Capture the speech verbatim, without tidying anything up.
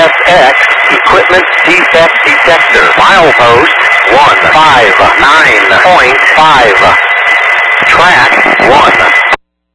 S X Equipment Defect Detector. Milepost one five nine point five. Track one.